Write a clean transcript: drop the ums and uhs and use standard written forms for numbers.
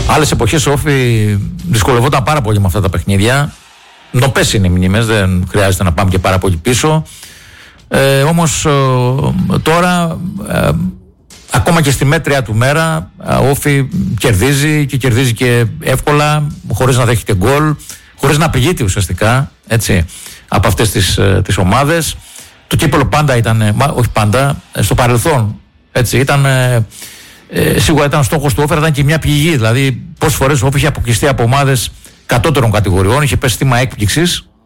Άλλες εποχές ο Όφη δυσκολευόταν πάρα πολύ με αυτά τα παιχνίδια. Νοπές είναι οι μνήμες, δεν χρειάζεται να πάμε και πάρα πολύ πίσω. Όμως τώρα, ακόμα και στη μέτρια του μέρα, ο Όφη κερδίζει και κερδίζει και εύκολα, χωρίς να δέχεται γκολ, χωρίς να πληγείται ουσιαστικά, έτσι, από αυτές τις ομάδες. Το κύπελλο πάντα ήταν, όχι πάντα, στο παρελθόν, έτσι, σίγουρα ήταν στόχος του Όφη, ήταν και μια πληγή. Δηλαδή, πόσες φορές ο Όφη είχε αποκλειστεί από ομάδες κατώτερων κατηγοριών, είχε πέσει θύμα έκπληξης